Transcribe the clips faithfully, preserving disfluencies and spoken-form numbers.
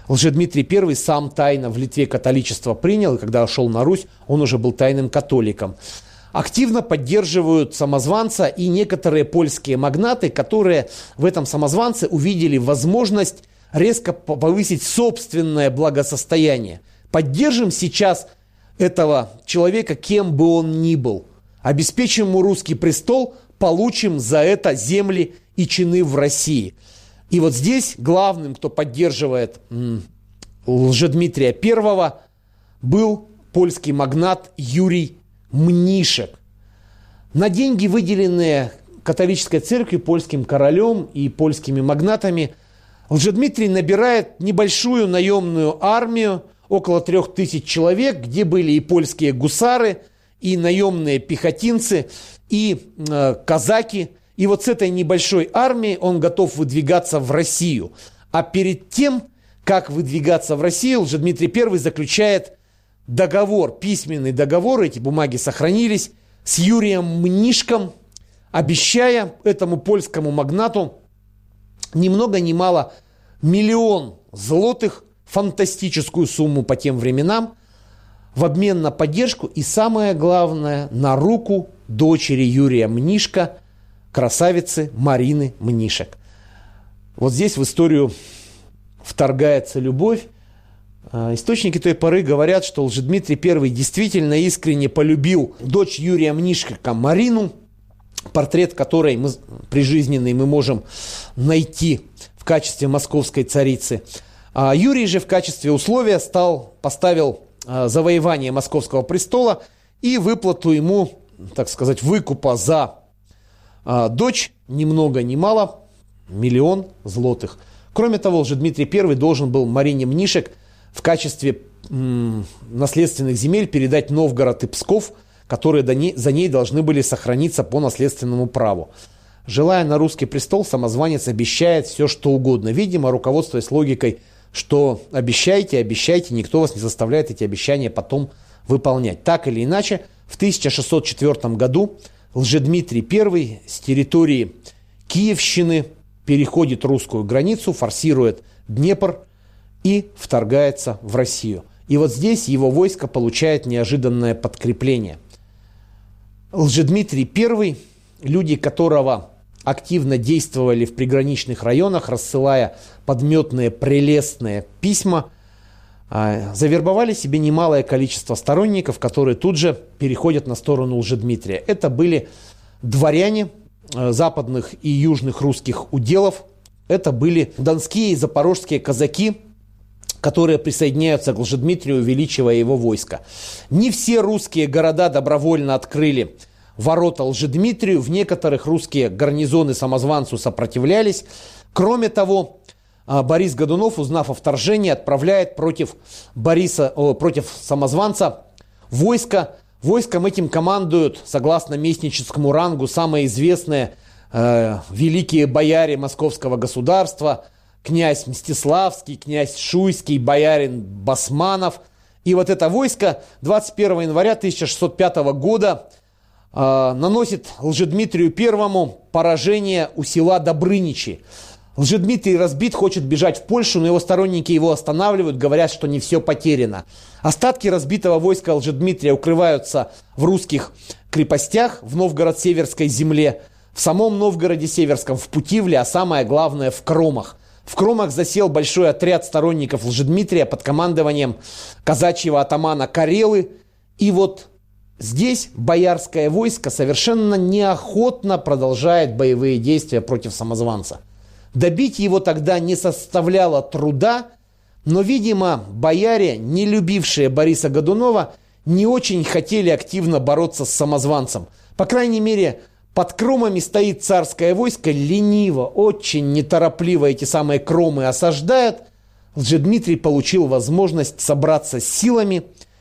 Лжедмитрий Первый сам тайно в Литве католичество принял, и когда шел на Русь, он уже был тайным католиком. Активно поддерживают самозванца и некоторые польские магнаты, которые в этом самозванце увидели возможность резко повысить собственное благосостояние. Поддержим сейчас этого человека, кем бы он ни был. Обеспечим ему русский престол, получим за это земли и чины в России. И вот здесь главным, кто поддерживает м, Лжедмитрия Первого, был польский магнат Юрий Мнишек. На деньги, выделенные католической церковью, польским королем и польскими магнатами, Лжедмитрий набирает небольшую наемную армию, около трех тысяч человек, где были и польские гусары, и наемные пехотинцы, и э, казаки. И вот с этой небольшой армией он готов выдвигаться в Россию. А перед тем, как выдвигаться в Россию, Лжедмитрий Первый заключает договор, письменный договор, эти бумаги сохранились, с Юрием Мнишком, обещая этому польскому магнату ни много ни мало миллион злотых, фантастическую сумму по тем временам, в обмен на поддержку и, самое главное, на руку дочери Юрия Мнишка, красавицы Марины Мнишек. Вот здесь в историю вторгается любовь. Источники той поры говорят, что Лжедмитрий Первый действительно искренне полюбил дочь Юрия Мнишка Марину, портрет которой мы, прижизненный мы можем найти в качестве московской царицы. А Юрий же в качестве условия стал, поставил завоевание московского престола и выплату ему, так сказать, выкупа за дочь, ни много ни мало, миллион злотых. Кроме того, Лжедмитрий Первый должен был Марине Мнишек в качестве м, наследственных земель передать Новгород и Псков, которые до ней, за ней должны были сохраниться по наследственному праву. Желая на русский престол, самозванец обещает все, что угодно. Видимо, руководствуясь логикой, что обещайте, обещайте, никто вас не заставляет эти обещания потом выполнять. Так или иначе, в тысяча шестьсот четвёртом году Лжедмитрий Первый с территории Киевщины переходит русскую границу, форсирует Днепр и вторгается в Россию. И вот здесь его войско получает неожиданное подкрепление. Лжедмитрий Первый, люди которого активно действовали в приграничных районах, рассылая подметные прелестные письма, завербовали себе немалое количество сторонников, которые тут же переходят на сторону Лжедмитрия. Это были дворяне западных и южных русских уделов, это были донские и запорожские казаки, которые присоединяются к Лжедмитрию, увеличивая его войско. Не все русские города добровольно открыли ворота Лжедмитрию, в некоторых русские гарнизоны самозванцу сопротивлялись. Кроме того, Борис Годунов, узнав о вторжении, отправляет против Бориса, о, против самозванца войско. Войском этим командуют, согласно местническому рангу, самые известные э, великие бояре московского государства: князь Мстиславский, князь Шуйский, боярин Басманов. И вот это войско двадцать первого января тысяча шестьсот пятого года э, наносит Лжедмитрию Первому поражение у села Добрыничи. Лжедмитрий разбит, хочет бежать в Польшу, но его сторонники его останавливают, говорят, что не все потеряно. Остатки разбитого войска Лжедмитрия укрываются в русских крепостях в Новгород-Северской земле, в самом Новгороде-Северском, в Путивле, а самое главное в Кромах. В Кромах засел большой отряд сторонников Лжедмитрия под командованием казачьего атамана Карелы. И вот здесь боярское войско совершенно неохотно продолжает боевые действия против самозванца. Добить его тогда не составляло труда, но, видимо, бояре, не любившие Бориса Годунова, не очень хотели активно бороться с самозванцем. По крайней мере, под Кромами стоит царское войско, лениво, очень неторопливо эти самые Кромы осаждает. Лжедмитрий получил возможность собраться с силами.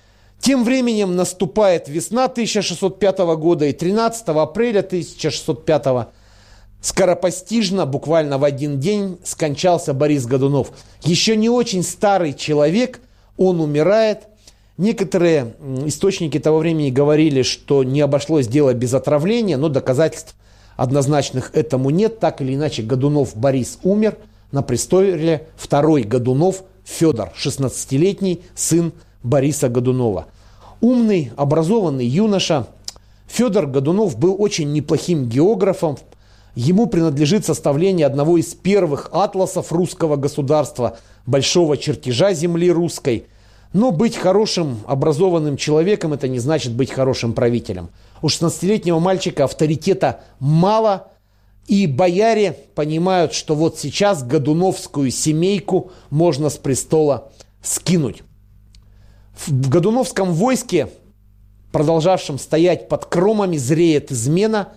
Тем временем наступает весна тысяча шестьсот пятого года, и тринадцатого апреля тысяча шестьсот пятого скоропостижно, буквально в один день, скончался Борис Годунов. Еще не очень старый человек, он умирает. Некоторые источники того времени говорили, что не обошлось дело без отравления, но доказательств однозначных этому нет. Так или иначе, Годунов Борис умер, на престоле второй Годунов, Федор, шестнадцатилетний сын Бориса Годунова. Умный, образованный юноша. Федор Годунов был очень неплохим географом. Ему принадлежит составление одного из первых атласов русского государства, большого чертежа земли русской. Но быть хорошим, образованным человеком – это не значит быть хорошим правителем. У шестнадцатилетнего мальчика авторитета мало, и бояре понимают, что вот сейчас годуновскую семейку можно с престола скинуть. В годуновском войске, продолжавшем стоять под кромами, зреет измена.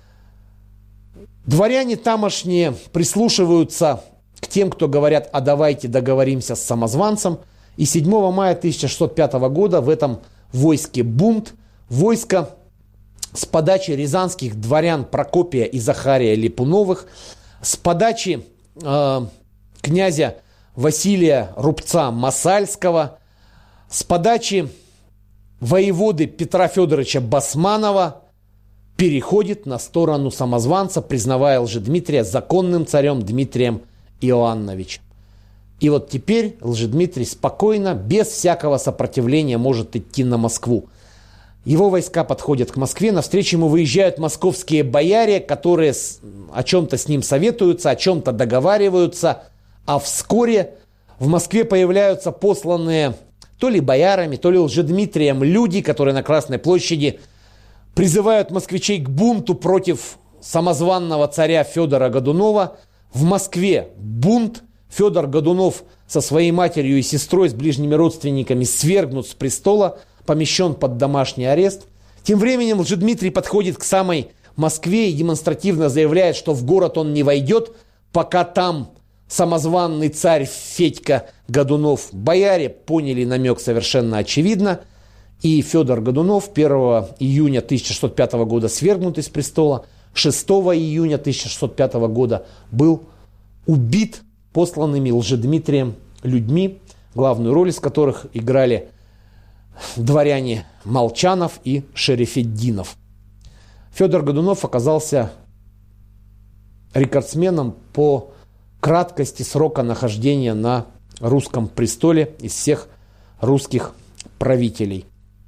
Дворяне тамошние прислушиваются к тем, кто говорят: а давайте договоримся с самозванцем. И седьмого мая тысяча шестьсот пятого года в этом войске бунт. Войско с подачи рязанских дворян Прокопия и Захария Липуновых, с подачи э, князя Василия Рубца Масальского, с подачи воеводы Петра Федоровича Басманова переходит на сторону самозванца, признавая Лжедмитрия законным царем Дмитрием Иоанновичем. И вот теперь Лжедмитрий спокойно, без всякого сопротивления может идти на Москву. Его войска подходят к Москве, навстречу ему выезжают московские бояре, которые о чем-то с ним советуются, о чем-то договариваются, а вскоре в Москве появляются посланные то ли боярами, то ли Лжедмитрием люди, которые на Красной площади призывают москвичей к бунту против самозванного царя Федора Годунова. В Москве бунт. Федор Годунов со своей матерью и сестрой, с ближними родственниками, свергнут с престола, помещен под домашний арест. Тем временем Лжедмитрий подходит к самой Москве и демонстративно заявляет, что в город он не войдет, пока там самозванный царь Федька Годунов. Бояре поняли намек совершенно очевидно, и Федор Годунов первого июня тысяча шестьсот пятого года свергнут из престола, шестого июня тысяча шестьсот пятого года был убит посланными Лжедмитрием людьми, главную роль из которых играли дворяне Молчанов и Шерефетдинов. Федор Годунов оказался рекордсменом по краткости срока нахождения на русском престоле из всех русских правителей.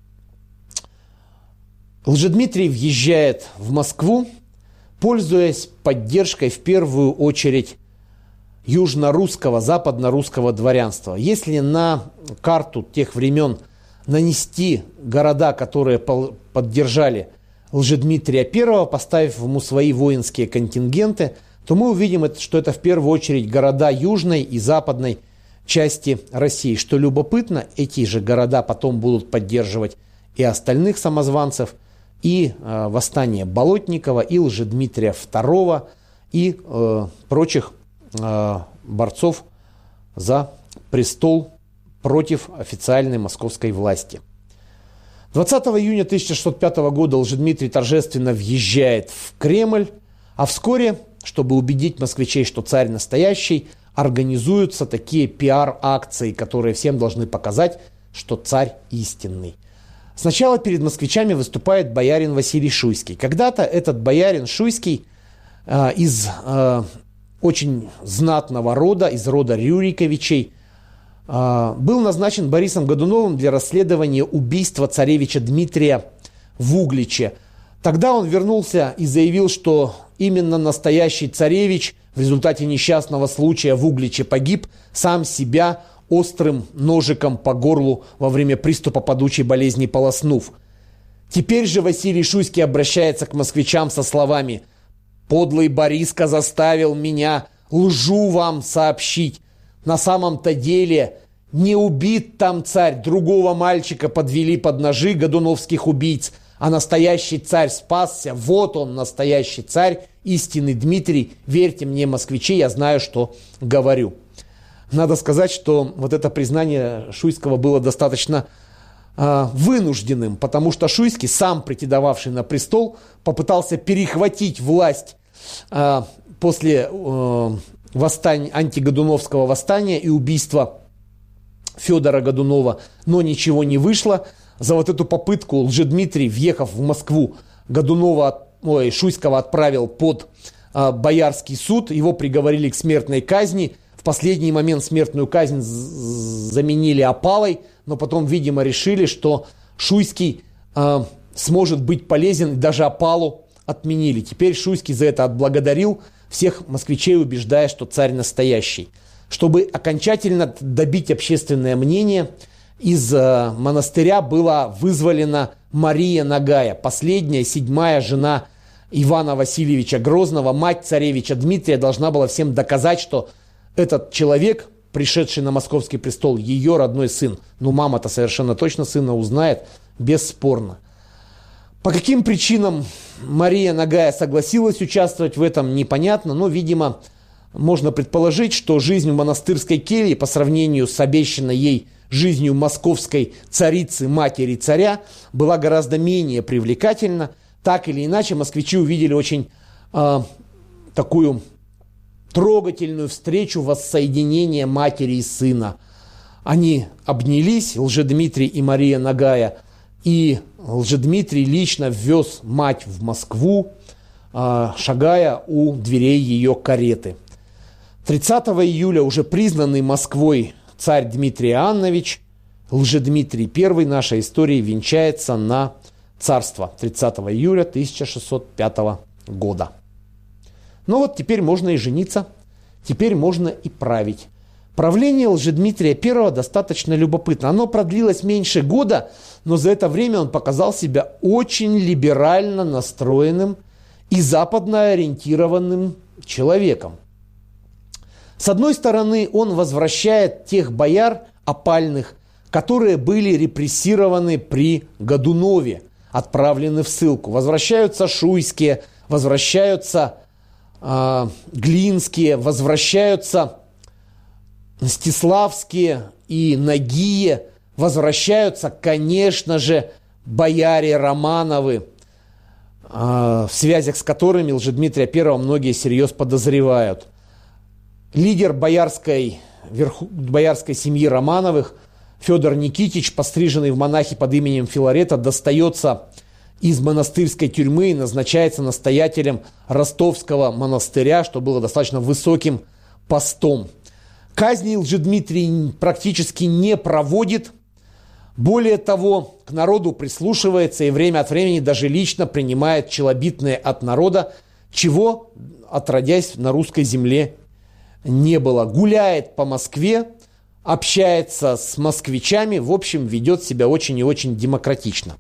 Лжедмитрий въезжает в Москву, пользуясь поддержкой в первую очередь южно-русского, западно-русского дворянства. Если на карту тех времен нанести города, которые поддержали Лжедмитрия I, поставив ему свои воинские контингенты, то мы увидим, что это в первую очередь города южной и западной части России. Что любопытно, эти же города потом будут поддерживать и остальных самозванцев, и э, восстание Болотникова, и Лжедмитрия второго, и э, прочих борцов за престол против официальной московской власти. двадцатого июня тысяча шестьсот пятого года Лжедмитрий торжественно въезжает в Кремль, а вскоре, чтобы убедить москвичей, что царь настоящий, организуются такие пиар-акции, которые всем должны показать, что царь истинный. Сначала перед москвичами выступает боярин Василий Шуйский. Когда-то этот боярин Шуйский э, из э, очень знатного рода, из рода Рюриковичей, был назначен Борисом Годуновым для расследования убийства царевича Дмитрия в Угличе. Тогда он вернулся и заявил, что именно настоящий царевич в результате несчастного случая в Угличе погиб, сам себя острым ножиком по горлу во время приступа падучей болезни полоснув. Теперь же Василий Шуйский обращается к москвичам со словами: «Подлый Бориска заставил меня лжу вам сообщить. На самом-то деле не убит там царь, другого мальчика подвели под ножи годуновских убийц, а настоящий царь спасся. Вот он, настоящий царь, истинный Дмитрий. Верьте мне, москвичи, я знаю, что говорю». Надо сказать, что вот это признание Шуйского было достаточно э, вынужденным, потому что Шуйский, сам претендовавший на престол, попытался перехватить власть э, после э, восстания, антигодуновского восстания и убийства Федора Годунова, но ничего не вышло. За вот эту попытку Лжедмитрий, въехав в Москву, Годунова, ой, Шуйского отправил под э, Боярский суд, его приговорили к смертной казни. В последний момент смертную казнь заменили опалой, но потом, видимо, решили, что Шуйский э, сможет быть полезен, и даже опалу отменили. Теперь Шуйский за это отблагодарил всех москвичей, убеждая, что царь настоящий. Чтобы окончательно добить общественное мнение, из э, монастыря была вызволена Мария Нагая, последняя, седьмая жена Ивана Васильевича Грозного, мать царевича Дмитрия, должна была всем доказать, что этот человек, пришедший на московский престол, ее родной сын. Ну, мама-то совершенно точно сына узнает, бесспорно. По каким причинам Мария Нагая согласилась участвовать в этом, непонятно, но, видимо, можно предположить, что жизнь в монастырской келье по сравнению с обещанной ей жизнью московской царицы, матери царя, была гораздо менее привлекательна. Так или иначе, москвичи увидели очень э, такую трогательную встречу воссоединения матери и сына. Они обнялись, Лжедмитрий и Мария Нагая, и Лжедмитрий лично ввез мать в Москву, э, шагая у дверей ее кареты. тридцатого июля уже признанный Москвой царь Дмитрий Иоаннович, Лжедмитрий I нашей истории, венчается на царство тридцатого июля тысяча шестьсот пятого года. Ну вот теперь можно и жениться, теперь можно и править. Правление Лжедмитрия I достаточно любопытно. Оно продлилось меньше года, но за это время он показал себя очень либерально настроенным и западно ориентированным человеком. С одной стороны, он возвращает тех бояр опальных, которые были репрессированы при Годунове, отправлены в ссылку. Возвращаются Шуйские, возвращаются э, Глинские, возвращаются Мстиславские и Нагие, возвращаются, конечно же, бояре Романовы, э, в связях с которыми Лжедмитрия I многие всерьез подозревают. Лидер боярской, верху, боярской семьи Романовых Федор Никитич, постриженный в монахи под именем Филарета, достается из монастырской тюрьмы и назначается настоятелем Ростовского монастыря, что было достаточно высоким постом. Казни Лжедмитрий практически не проводит. Более того, к народу прислушивается и время от времени даже лично принимает челобитные от народа, чего, отродясь, на русской земле не было. Гуляет по Москве, общается с москвичами, в общем, ведет себя очень и очень демократично.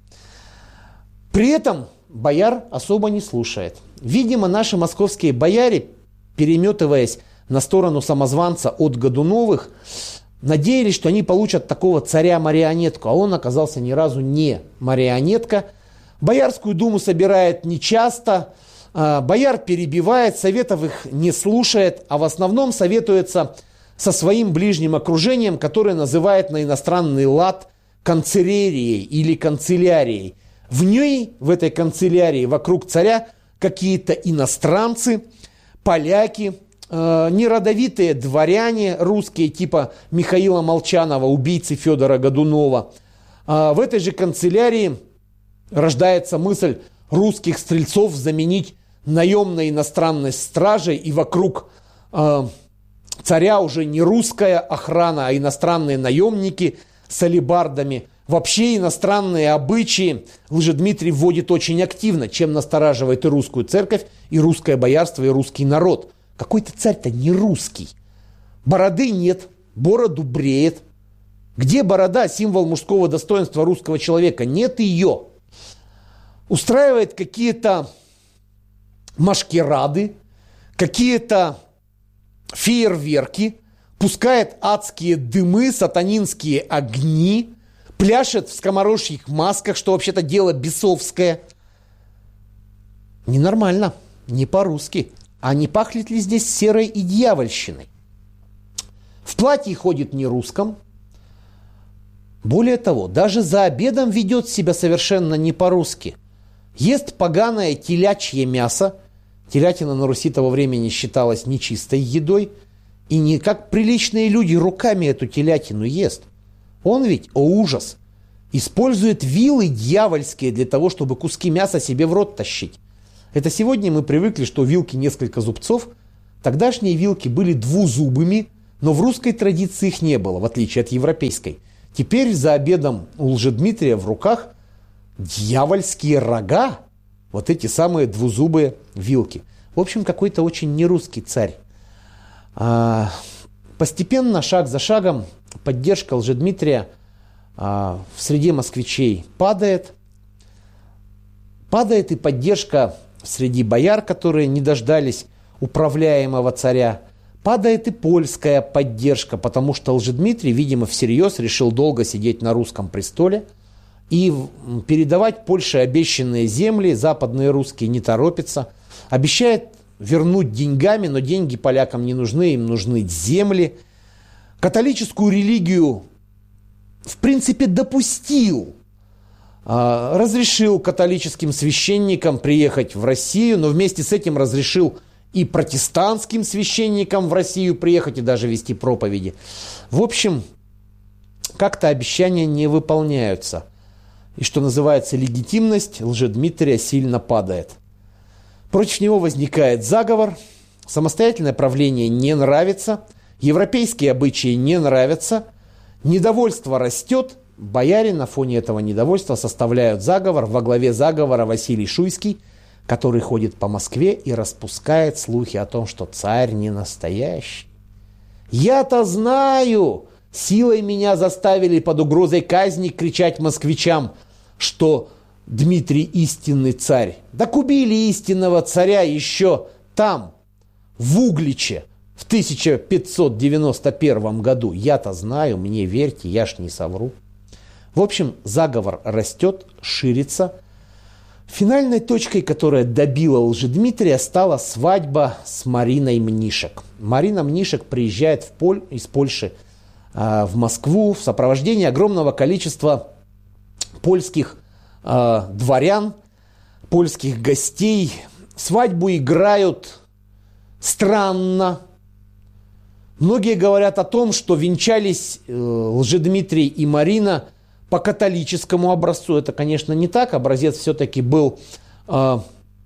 При этом бояр особо не слушает. Видимо, наши московские бояре, переметываясь на сторону самозванца от Годуновых, надеялись, что они получат такого царя-марионетку, а он оказался ни разу не марионетка. Боярскую думу собирает нечасто, бояр перебивает, советов их не слушает, а в основном советуется со своим ближним окружением, которое называет на иностранный лад канцелярией или канцелярией. В ней, в этой канцелярии, вокруг царя какие-то иностранцы, поляки, э, неродовитые дворяне русские, типа Михаила Молчанова, убийцы Федора Годунова. Э, в этой же канцелярии рождается мысль русских стрельцов заменить наемной иностранной стражей, и вокруг э, царя уже не русская охрана, а иностранные наемники с алебардами. Вообще иностранные обычаи Лжедмитрий вводит очень активно, чем настораживает и русскую церковь, и русское боярство, и русский народ. Какой-то царь-то не русский. Бороды нет, бороду бреет. Где борода, символ мужского достоинства русского человека? Нет ее. Устраивает какие-то машкерады, какие-то фейерверки, пускает адские дымы, сатанинские огни, пляшет в скоморожьих масках, что вообще-то дело бесовское. Ненормально, не по-русски. А не пахнет ли здесь серой и дьявольщиной? В платье ходит не русском. Более того, даже за обедом ведет себя совершенно не по-русски. Ест поганое телячье мясо. Телятина на Руси того времени считалась нечистой едой. И не как приличные люди руками эту телятину ест. Он ведь, о ужас, использует вилы дьявольские для того, чтобы куски мяса себе в рот тащить. Это сегодня мы привыкли, что вилки несколько зубцов. Тогдашние вилки были двузубыми, Но в русской традиции их не было, в отличие от европейской. Теперь за обедом у Лжедмитрия в руках дьявольские рога, вот эти самые двузубые вилки. В общем, какой-то очень нерусский царь. А, постепенно, шаг за шагом, поддержка Лжедмитрия а, в среде москвичей падает. Падает и поддержка среди бояр, которые не дождались управляемого царя. Падает и польская поддержка, потому что Лжедмитрий, видимо, всерьез решил долго сидеть на русском престоле и передавать Польше обещанные земли. Западные русские не торопятся. Обещает вернуть деньгами, но деньги полякам не нужны, им нужны земли. Католическую религию, в принципе, допустил. Разрешил католическим священникам приехать в Россию, но вместе с этим разрешил и протестантским священникам в Россию приехать и даже вести проповеди. В общем, как-то обещания не выполняются. И, что называется, легитимность Лжедмитрия сильно падает. Против него возникает заговор, самостоятельное правление не нравится, европейские обычаи не нравятся, недовольство растет, бояре на фоне этого недовольства составляют заговор, во главе заговора Василий Шуйский, который ходит по Москве и распускает слухи о том, что царь не настоящий. «Я-то знаю!» Силой меня заставили под угрозой казни кричать москвичам, что Дмитрий истинный царь. Так убили истинного царя еще там, в Угличе, в тысяча пятьсот девяносто первом году. Я-то знаю, мне верьте, я ж не совру. В общем, заговор растет, ширится. Финальной точкой, которая добила Лжедмитрия, стала свадьба с Мариной Мнишек. Марина Мнишек приезжает в Поль... из Польши э, в Москву в сопровождении огромного количества польских э, дворян, польских гостей. Свадьбу играют странно. Многие говорят о том, что венчались э, Лжедмитрий и Марина по католическому образцу. Это, конечно, не так. Образец все-таки был э,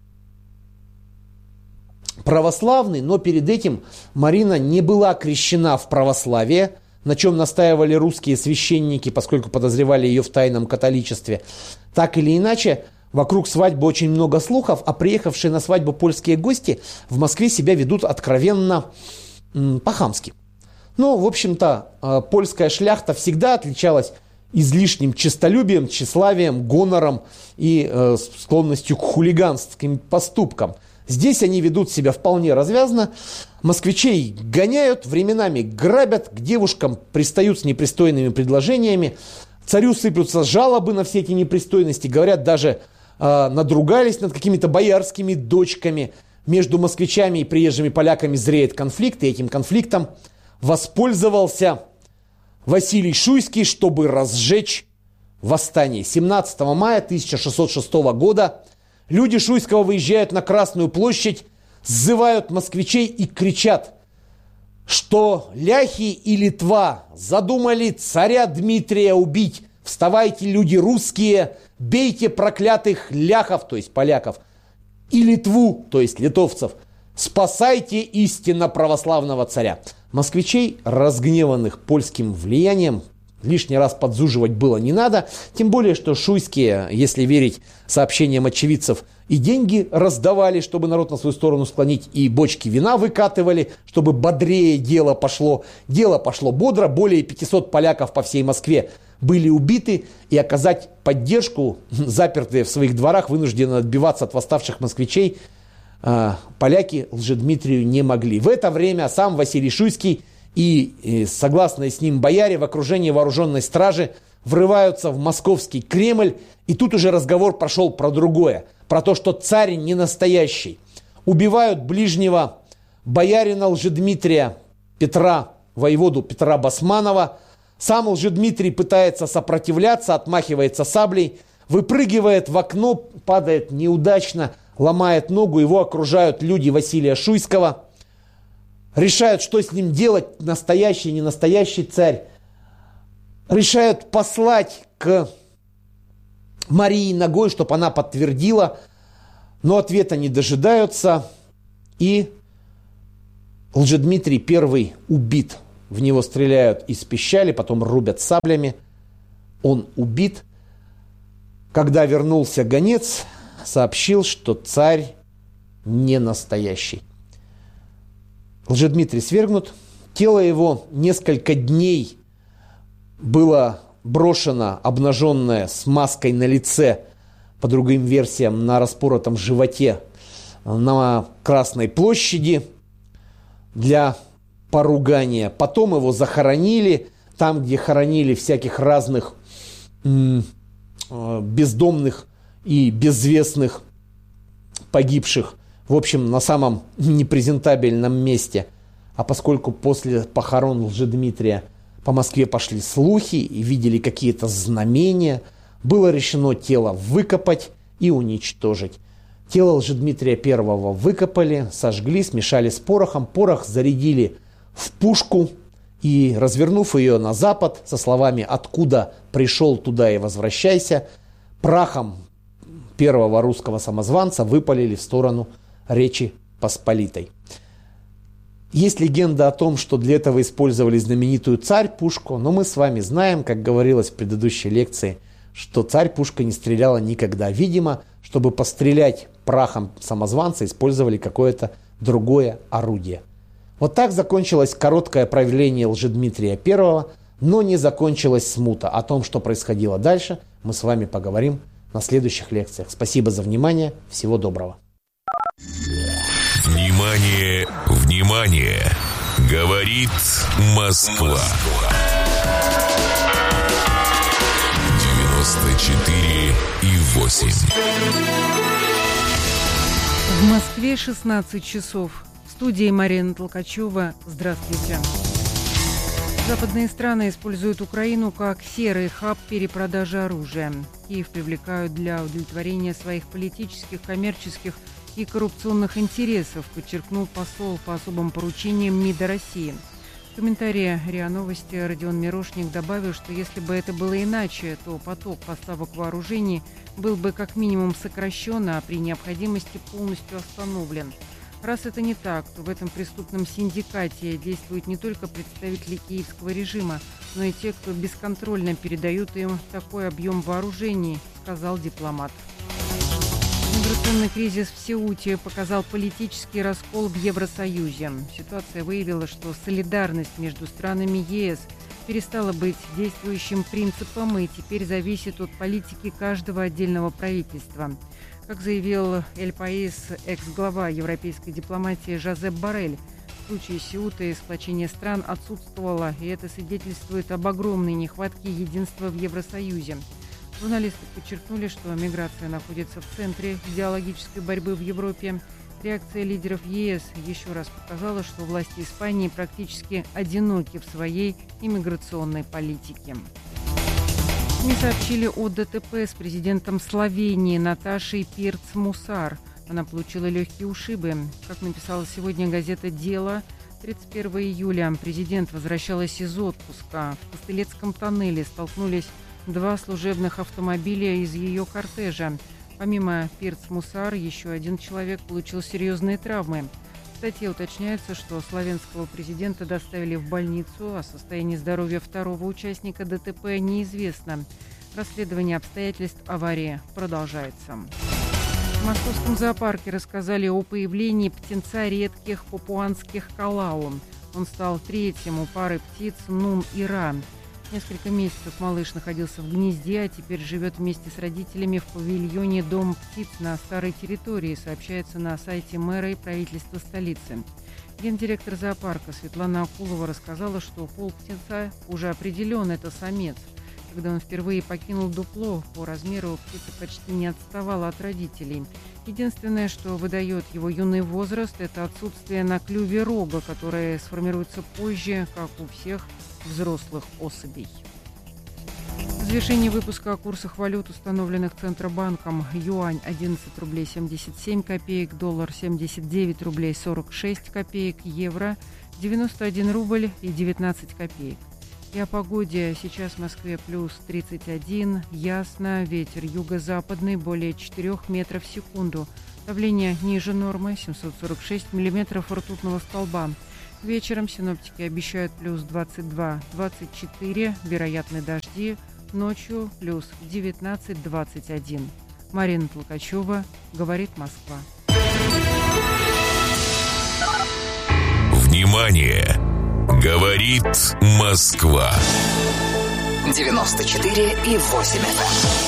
православный, но перед этим Марина не была крещена в православие, на чем настаивали русские священники, поскольку подозревали ее в тайном католичестве. Так или иначе, вокруг свадьбы очень много слухов, а приехавшие на свадьбу польские гости в Москве себя ведут откровенно м, по-хамски. Ну, в общем-то, э, польская шляхта всегда отличалась излишним честолюбием, тщеславием, гонором и э, склонностью к хулиганским поступкам. Здесь они ведут себя вполне развязно. Москвичей гоняют, временами грабят, к девушкам пристают с непристойными предложениями. Царю сыплются жалобы на все эти непристойности. Говорят, даже э, надругались над какими-то боярскими дочками. Между москвичами и приезжими поляками зреет конфликт, и этим конфликтом воспользовался Василий Шуйский, чтобы разжечь восстание. семнадцатого мая тысяча шестьсот шестого года люди Шуйского выезжают на Красную площадь, сзывают москвичей и кричат, что ляхи и Литва задумали царя Дмитрия убить. Вставайте, люди русские, бейте проклятых ляхов, то есть поляков, и Литву, то есть литовцев. Спасайте истинно православного царя. Москвичей, разгневанных польским влиянием, лишний раз подзуживать было не надо. Тем более, что шуйские, если верить сообщениям очевидцев, и деньги раздавали, чтобы народ на свою сторону склонить, и бочки вина выкатывали, чтобы бодрее дело пошло. Дело пошло бодро, более пятисот поляков по всей Москве были убиты, и оказать поддержку, запертые в своих дворах, вынуждены отбиваться от восставших москвичей, поляки Лжедмитрию не могли. В это время сам Василий Шуйский и, и согласные с ним бояре в окружении вооруженной стражи врываются в московский Кремль, и тут уже разговор прошел про другое, про то, что царь не настоящий. Убивают ближнего боярина Лжедмитрия Петра, воеводу Петра Басманова. Сам Лжедмитрий пытается сопротивляться, отмахивается саблей, выпрыгивает в окно, падает неудачно, ломает ногу, его окружают люди Василия Шуйского, решают, что с ним делать, настоящий, не настоящий царь, решают послать к Марии ногой, чтобы она подтвердила, но ответа не дожидаются, и Лжедмитрий I убит В него стреляют из пищали, потом рубят саблями. Он убит. Когда вернулся гонец, сообщил, что царь не настоящий. Лжедмитрий свергнут. Тело его несколько дней было брошено, обнаженное, с маской на лице, по другим версиям, на распоротом животе, на Красной площади для поругания. Потом его захоронили там, где хоронили всяких разных м- бездомных и безвестных погибших. В общем, на самом непрезентабельном месте. А поскольку после похорон Лжедмитрия по Москве пошли слухи и видели какие-то знамения, было решено тело выкопать и уничтожить. Тело Лжедмитрия I выкопали, сожгли, смешали с порохом. Порох зарядили в пушку и, развернув ее на запад со словами «Откуда пришел, туда и возвращайся», прахом первого русского самозванца выпалили в сторону Речи Посполитой. Есть легенда о том, что для этого использовали знаменитую царь-пушку, но мы с вами знаем, как говорилось в предыдущей лекции, что царь-пушка не стреляла никогда. Видимо, чтобы пострелять прахом самозванца, использовали какое-то другое орудие. Вот так закончилось короткое правление Лжедмитрия I, но не закончилась смута. О том, что происходило дальше, мы с вами поговорим на следующих лекциях. Спасибо за внимание. Всего доброго. Внимание, внимание! Говорит Москва. девяносто четыре и восемь. В Москве шестнадцать часов. В студии Марина Толкачева. Здравствуйте. Западные страны используют Украину как серый хаб перепродажи оружия. Киев привлекают для удовлетворения своих политических, коммерческих и коррупционных интересов, подчеркнул посол по особым поручениям МИДа России. В комментарии РИА Новости Родион Мирошник добавил, что если бы это было иначе, то поток поставок вооружений был бы как минимум сокращен, а при необходимости полностью остановлен. Раз это не так, то в этом преступном синдикате действуют не только представители киевского режима, но и те, кто бесконтрольно передают им такой объем вооружений, сказал дипломат. Миграционный кризис в Сеуте показал политический раскол в Евросоюзе. Ситуация выявила, что солидарность между странами ЕС перестала быть действующим принципом и теперь зависит от политики каждого отдельного правительства. Как заявил Эль Паис, экс-глава европейской дипломатии Жозеп Боррель, в случае Сеута и сплочения стран отсутствовало, и это свидетельствует об огромной нехватке единства в Евросоюзе. Журналисты подчеркнули, что миграция находится в центре идеологической борьбы в Европе. Реакция лидеров ЕС еще раз показала, что власти Испании практически одиноки в своей иммиграционной политике. СМИ сообщили о ДТП с президентом Словении Наташей Пирц-Мусар. Она получила легкие ушибы. Как написала сегодня газета «Дело», тридцать первого июля президент возвращалась из отпуска. В Костылецком тоннеле столкнулись два служебных автомобиля из ее кортежа. Помимо Пирц-Мусар, еще один человек получил серьезные травмы. В статье уточняется, что словенского президента доставили в больницу, а состояние здоровья второго участника ДТП неизвестно. Расследование обстоятельств аварии продолжается. В московском зоопарке рассказали о появлении птенца редких папуанских калау. Он стал третьим у пары птиц Нун и Ра. Несколько месяцев малыш находился в гнезде, а теперь живет вместе с родителями в павильоне «Дом птиц» на старой территории, сообщается на сайте мэра и правительства столицы. Гендиректор зоопарка Светлана Акулова рассказала, что пол птенца уже определен, это самец. Когда он впервые покинул дупло, по размеру птица почти не отставала от родителей. Единственное, что выдает его юный возраст, это отсутствие на клюве рога, которое сформируется позже, как у всех взрослых особей. Завершение выпуска о курсах валют, установленных Центробанком. Юань одиннадцать рублей семьдесят семь копеек, доллар семьдесят девять рублей сорок шесть копеек, евро девяносто один рубль и девятнадцать копеек. И о погоде. Сейчас в Москве плюс тридцать один, ясно, ветер юго-западный более четырёх метров в секунду. Давление ниже нормы, семьсот сорок шесть миллиметров ртутного столба. Вечером синоптики обещают плюс двадцать два - двадцать четыре, вероятны дожди. Ночью плюс девятнадцать - двадцать один. Марина Толкачева, говорит Москва. Внимание! Говорит Москва. девяносто четыре и восемь эф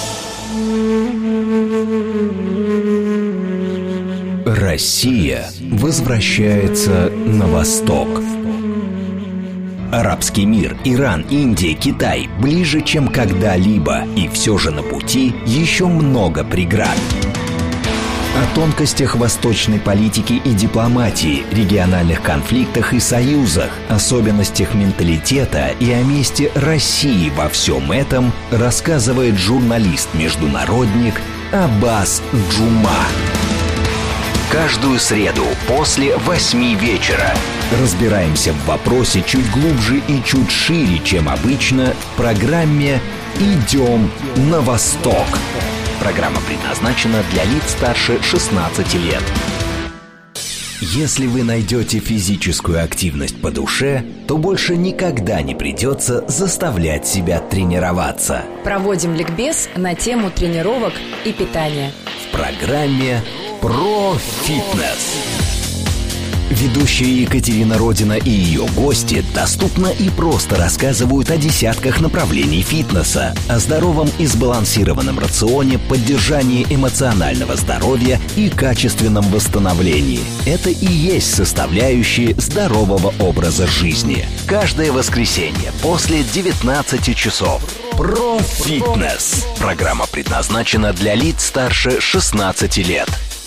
эм. Россия возвращается на восток. Арабский мир, Иран, Индия, Китай ближе, чем когда-либо, и все же на пути еще много преград. О тонкостях восточной политики и дипломатии, региональных конфликтах и союзах, особенностях менталитета и о месте России во всем этом рассказывает журналист-международник Аббас Джума. Каждую среду после восьми вечера разбираемся в вопросе чуть глубже и чуть шире, чем обычно, в программе «Идем на восток». Программа предназначена для лиц старше шестнадцати лет. Если вы найдете физическую активность по душе, то больше никогда не придется заставлять себя тренироваться. Проводим ликбез на тему тренировок и питания. В программе «Про фитнес». Ведущая Екатерина Родина и ее гости доступно и просто рассказывают о десятках направлений фитнеса, о здоровом и сбалансированном рационе, поддержании эмоционального здоровья и качественном восстановлении. Это и есть составляющие здорового образа жизни. Каждое воскресенье после девятнадцати часов. Про фитнес. Программа предназначена для лиц старше шестнадцати лет.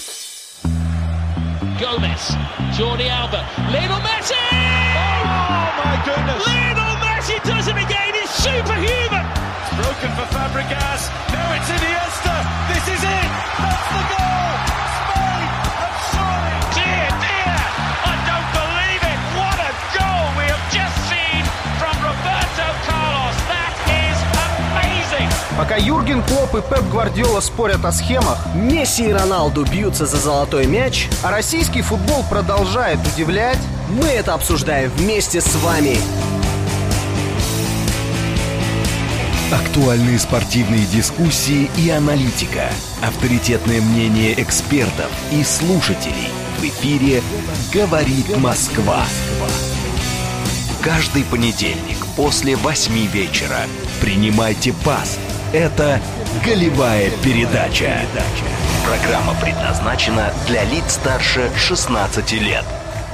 Gomez, Jordi Alba, Lionel Messi! Oh my goodness! Lionel Messi does it again, he's superhuman! It's broken for Fabregas, now it's Iniesta, this is it! That's the goal! Spain have surely! Dear, dear! I don't believe it! What a goal we have just seen from Roberto Carlos! That is amazing! Пока Юрген Клопп и Пеп Гвардиола спорят о схемах, Месси и Роналду бьются за золотой мяч, а российский футбол продолжает удивлять, мы это обсуждаем вместе с вами. Актуальные спортивные дискуссии и аналитика, авторитетное мнение экспертов и слушателей. В эфире «Говорит Москва». Каждый понедельник после восьми вечера принимайте пас. Это «Голевая передача». Программа предназначена для лиц старше шестнадцати лет.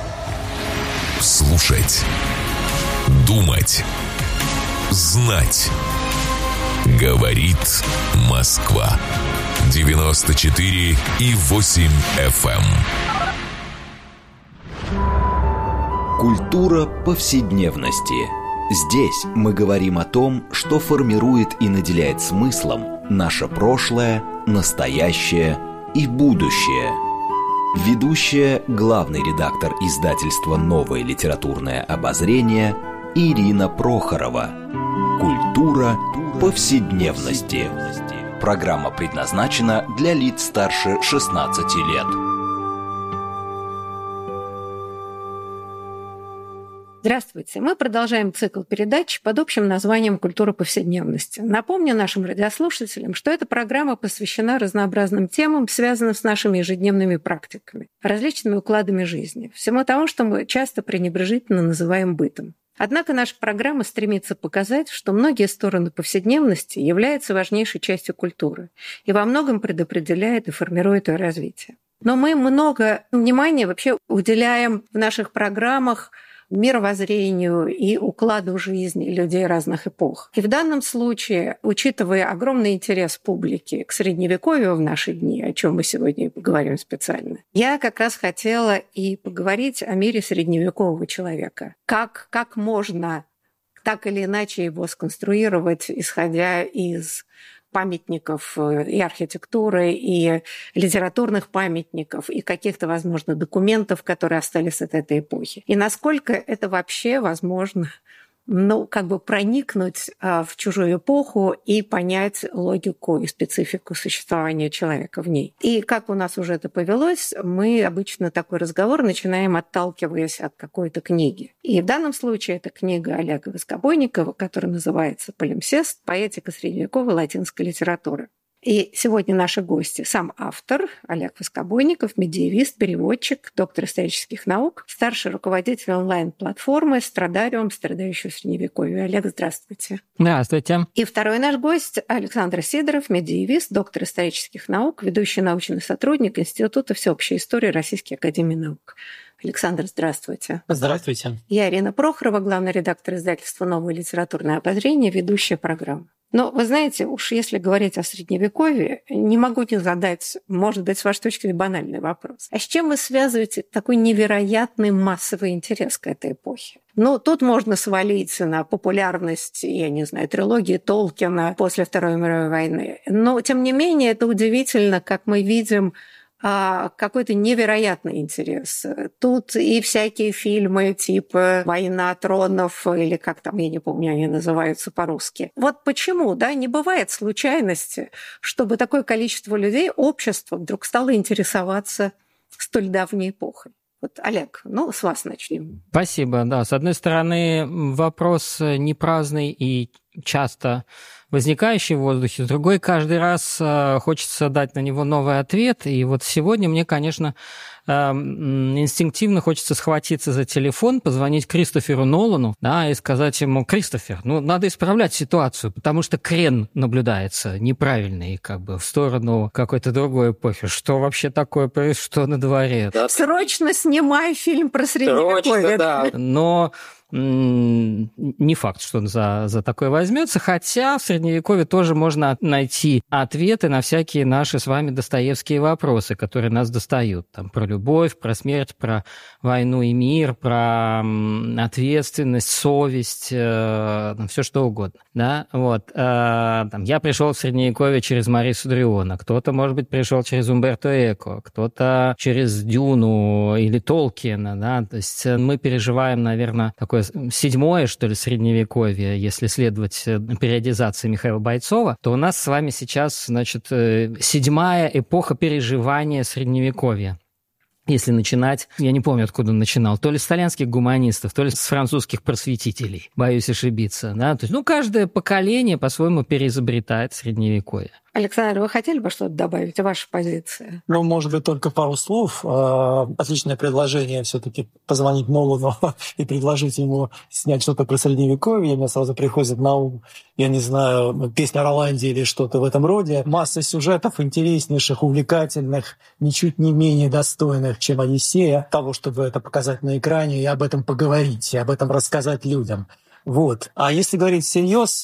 Слушать, думать, знать. Говорит Москва. девяносто четыре и восемь эф эм. Культура повседневности. Здесь мы говорим о том, что формирует и наделяет смыслом наше прошлое, настоящее и будущее. Ведущая, главный редактор издательства «Новое литературное обозрение» Ирина Прохорова. Культура повседневности. Программа предназначена для лиц старше шестнадцати лет. Здравствуйте. Мы продолжаем цикл передач под общим названием «Культура повседневности». Напомню нашим радиослушателям, что эта программа посвящена разнообразным темам, связанным с нашими ежедневными практиками, различными укладами жизни, всему тому, что мы часто пренебрежительно называем бытом. Однако наша программа стремится показать, что многие стороны повседневности являются важнейшей частью культуры и во многом предопределяет и формирует ее развитие. Но мы много внимания вообще уделяем в наших программах мировоззрению и укладу жизни людей разных эпох. И в данном случае, учитывая огромный интерес публики к Средневековью в наши дни, о чем мы сегодня и поговорим специально, я как раз хотела и поговорить о мире средневекового человека. Как, как можно так или иначе его сконструировать, исходя из памятников и архитектуры, и литературных памятников, и каких-то, возможно, документов, которые остались от этой эпохи. И насколько это вообще возможно ну, как бы проникнуть а, в чужую эпоху и понять логику и специфику существования человека в ней. И как у нас уже это повелось, мы обычно такой разговор начинаем, отталкиваясь от какой-то книги. И в данном случае это книга Олега Воскобойникова, которая называется «Палимсест. Поэтика средневековой латинской литературы». И сегодня наши гости. Сам автор Олег Воскобойников, медиевист, переводчик, доктор исторических наук, старший руководитель онлайн-платформы «Страдариум», страдающего средневековья. Олег, здравствуйте. Здравствуйте. И второй наш гость Александр Сидоров, медиевист, доктор исторических наук, ведущий научный сотрудник Института всеобщей истории Российской академии наук. Александр, здравствуйте. Здравствуйте. Я Ирина Прохорова, главный редактор издательства «Новое литературное обозрение», ведущая программы. Но вы знаете, уж если говорить о Средневековье, не могу не задать, может быть, с вашей точки зрения, банальный вопрос. А с чем вы связываете такой невероятный массовый интерес к этой эпохе? Ну, тут можно свалить на популярность, я не знаю, трилогии Толкина после Второй мировой войны. Но, тем не менее, это удивительно, как мы видим какой-то невероятный интерес. Тут и всякие фильмы типа «Война тронов» или как там, я не помню, они называются по-русски. Вот почему, да, не бывает случайности, чтобы такое количество людей, общество вдруг стало интересоваться столь давней эпохой. Вот, Олег, ну, с вас начнем. Спасибо, да. С одной стороны, вопрос не праздный и часто возникающий в воздухе, с другой, каждый раз хочется дать на него новый ответ. И вот сегодня мне, конечно, инстинктивно хочется схватиться за телефон, позвонить Кристоферу Нолану, да, и сказать ему: Кристофер, ну, надо исправлять ситуацию, потому что крен наблюдается неправильный, как бы, в сторону какой-то другой эпохи. Что вообще такое, что на дворе? Да. Срочно снимай фильм про Средневековье. Да. Но не факт, что он за, за такое возьмется, хотя в Средневековье тоже можно найти ответы на всякие наши с вами достоевские вопросы, которые нас достают. Там, про любовь, про смерть, про войну и мир, про ответственность, совесть, э, все что угодно. Да? Вот. Э, там, я пришел в Средневековье через Мариса Дриона, кто-то, может быть, пришел через Умберто Эко, кто-то через Дюну или Толкиена. Да? То есть мы переживаем, наверное, такое седьмое, что ли, Средневековье, если следовать периодизации Михаила Бойцова, то у нас с вами сейчас, значит, седьмая эпоха переживания Средневековья. Если начинать, я не помню, откуда он начинал, то ли с итальянских гуманистов, то ли с французских просветителей, боюсь ошибиться. Да? То есть, ну, каждое поколение по-своему переизобретает Средневековье. Александр, вы хотели бы что-то добавить? Ваша позиция? Ну, может быть, только пару слов. Отличное предложение все-таки позвонить Нолану и предложить ему снять что-то про Средневековье. Мне сразу приходит на ум, я не знаю, песня Роланди или что-то в этом роде. Масса сюжетов интереснейших, увлекательных, ничуть не менее достойных, чем «Одиссея», того, чтобы это показать на экране и об этом поговорить, и об этом рассказать людям. Вот. А если говорить всерьез,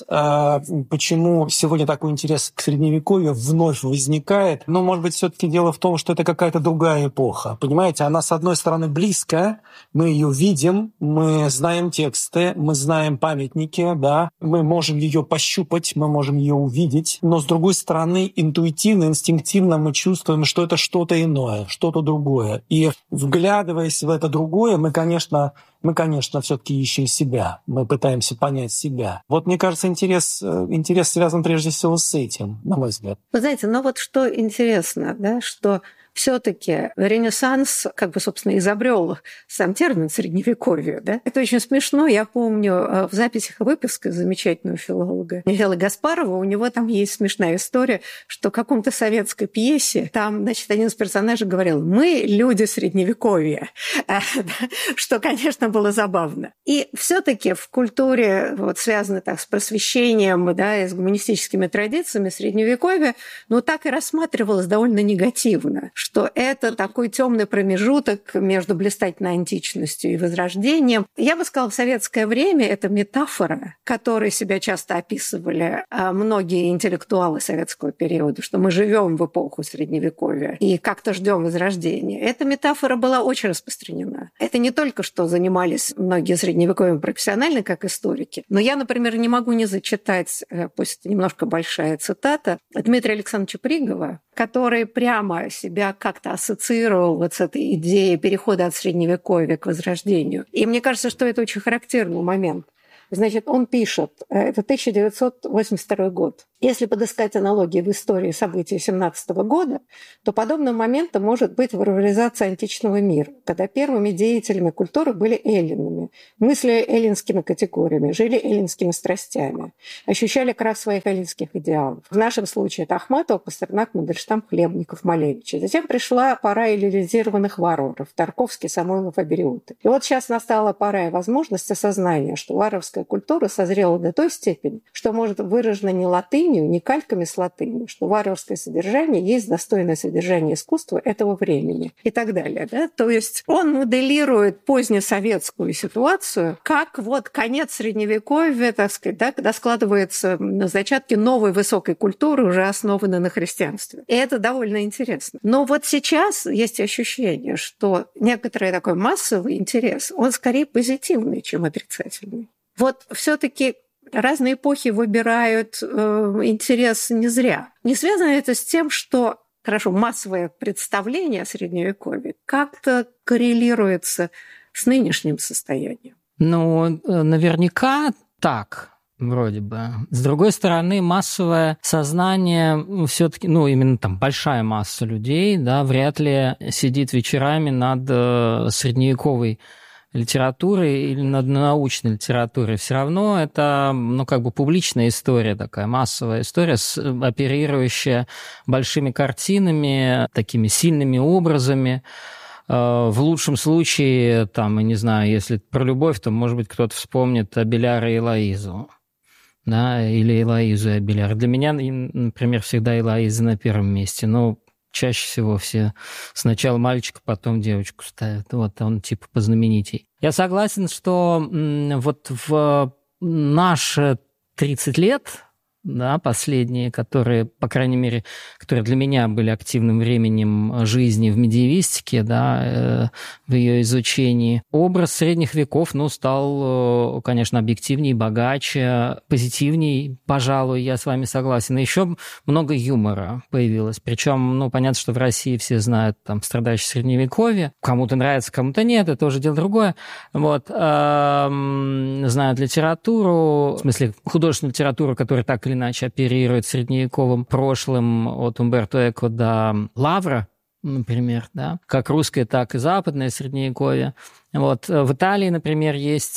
почему сегодня такой интерес к Средневековью вновь возникает? Ну, может быть, все-таки дело в том, что это какая-то другая эпоха. Понимаете, она, с одной стороны, близкая, мы ее видим, мы знаем тексты, мы знаем памятники, да, мы можем ее пощупать, мы можем ее увидеть, но, с другой стороны, интуитивно, инстинктивно мы чувствуем, что это что-то иное, что-то другое. И, вглядываясь в это другое, мы, конечно, мы, конечно, все-таки ищем себя, мы пытаемся понять себя. Вот, мне кажется, интерес, интерес связан прежде всего с этим, на мой взгляд. Вы знаете, ну вот что интересно, да, что все-таки Ренессанс, как бы, собственно, изобрел сам термин Средневековье. Да? Это очень смешно. Я помню в записях и выписках замечательного филолога Михаила Гаспарова, у него там есть смешная история, что в каком-то советской пьесе там, значит, один из персонажей говорил: «Мы люди Средневековья», что, конечно, было забавно. И все-таки в культуре, вот, связанной так, с просвещением, да, и с гуманистическими традициями Средневековья, ну, так и рассматривалось довольно негативно, что это такой темный промежуток между блистательной античностью и Возрождением. Я бы сказала, в советское время это метафора, которой себя часто описывали многие интеллектуалы советского периода, что мы живем в эпоху Средневековья и как-то ждем Возрождения. Эта метафора была очень распространена. Это не только что занимались многие средневековьем профессионально, как историки, но я, например, не могу не зачитать, пусть это немножко большая цитата, Дмитрия Александровича Пригова, который прямо себя как-то ассоциировал вот с этой идеей перехода от Средневековья к Возрождению. И мне кажется, что это очень характерный момент. Значит, он пишет, это тысяча девятьсот восемьдесят второй год. Если подыскать аналогии в истории событий семнадцатого года, то подобным моментом может быть варваризация античного мира, когда первыми деятелями культуры были эллинами, мыслили эллинскими категориями, жили эллинскими страстями, ощущали крах своих эллинских идеалов. В нашем случае это Ахматова, Пастернак, Мандельштам, Хлебников, Малевич. Затем пришла пора эллинизированных варваров – Тарковский, Самойлов, Абериуты. И вот сейчас настала пора и возможность осознания, что варварская культура созрела до той степени, что может выражена не латынью, не кальками с латынью, что варварское содержание есть достойное содержание искусства этого времени и так далее. Да? То есть он моделирует позднесоветскую ситуацию как вот конец Средневековья, так сказать, да, когда складываются зачатки новой высокой культуры, уже основанной на христианстве. И это довольно интересно. Но вот сейчас есть ощущение, что некоторый такой массовый интерес, он скорее позитивный, чем отрицательный. Вот все-таки разные эпохи выбирают э, интерес не зря. Не связано это с тем, что, хорошо, массовое представление о Средневековье как-то коррелируется с нынешним состоянием? Ну, наверняка так. Вроде бы. С другой стороны, массовое сознание все-таки, ну, именно там большая масса людей, да, вряд ли сидит вечерами над э, средневековой литературой или над научной литературой. Все равно это, ну, как бы публичная история такая, массовая история, оперирующая большими картинами, такими сильными образами. В лучшем случае, там, я не знаю, если про любовь, то, может быть, кто-то вспомнит Абеляра и Элоизу. Да, или Элоизу и Абеляра. Для меня, например, всегда Элоиза на первом месте. Но чаще всего все сначала мальчика, потом девочку ставят. Вот он типа познаменитей. Я согласен, что вот в наши тридцать лет, да, последние, которые, по крайней мере, которые для меня были активным временем жизни в медиевистике, да, э, в ее изучении. Образ средних веков, ну, стал, конечно, объективнее, богаче, позитивнее, пожалуй, я с вами согласен. И еще много юмора появилось. Причем, ну, понятно, что в России все знают там страдающее средневековье. Кому-то нравится, кому-то нет, это уже дело другое. Вот. Эм, знают литературу, в смысле художественную литературу, которая так или иначе оперирует средневековым прошлым от Умберто Эко до Лавра, например, да, как русское, так и западное средневековье. Вот. В Италии, например, есть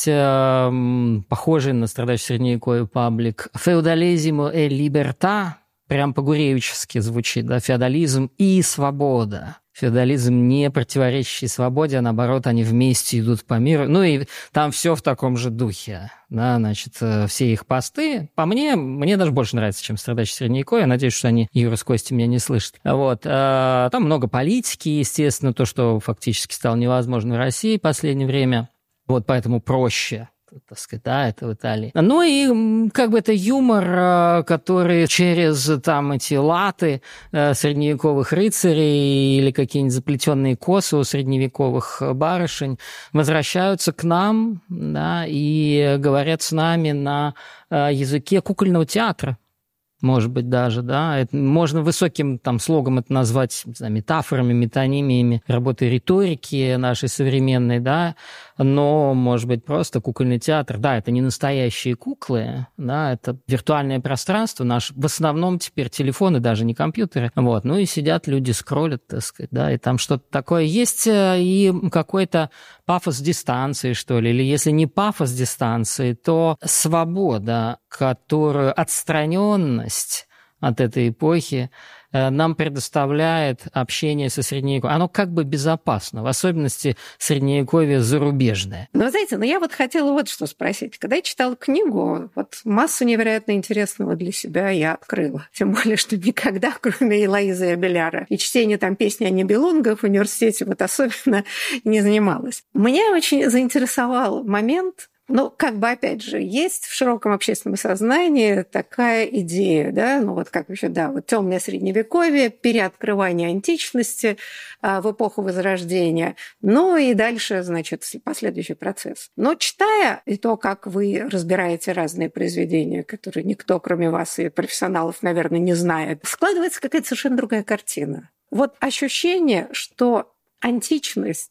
э, похожий на страдающий средневековье паблик «Феодализмо e libertà», прям по-гуревически звучит, да, феодализм и свобода. Феодализм не противоречащий свободе, а наоборот, они вместе идут по миру. Ну и там все в таком же духе. Да, значит, все их посты, по мне, мне даже больше нравится, чем страдающий средневековье. Я надеюсь, что они, Юра с Костей, меня не слышат. Вот. Там много политики, естественно, то, что фактически стало невозможно в России в последнее время. Вот поэтому проще, так сказать, да, это в Италии. Ну и как бы это юмор, который через там эти латы средневековых рыцарей или какие-нибудь заплетенные косы у средневековых барышень возвращаются к нам, да, и говорят с нами на языке кукольного театра. Может быть, даже, да. Это можно высоким там слогом это назвать, не знаю, метафорами, метонимиями, работой риторики нашей современной, да, но, может быть, просто кукольный театр. Да, это не настоящие куклы, да, это виртуальное пространство, наш, в основном теперь телефоны, даже не компьютеры, вот, ну и сидят люди, скроллят, так сказать, да, и там что-то такое есть, и какой-то пафос дистанции, что ли, или если не пафос дистанции, то свобода, которую отстраненность от этой эпохи нам предоставляет общение со Средневековьем. Оно как бы безопасно, в особенности Средневековье зарубежное. Ну, знаете, ну я вот хотела вот что спросить. Когда я читала книгу, вот массу невероятно интересного для себя я открыла. Тем более, что никогда, кроме Элоизы и Абеляра, и чтения там песни о Нибелунгах в университете вот особенно не занималась. Меня очень заинтересовал момент. Ну, как бы, опять же, есть в широком общественном сознании такая идея, да, ну вот как еще, да, вот темное средневековье, переоткрывание античности а, в эпоху Возрождения, ну и дальше, значит, последующий процесс. Но читая и то, как вы разбираете разные произведения, которые никто, кроме вас и профессионалов, наверное, не знает, складывается какая-то совершенно другая картина. Вот ощущение, что античность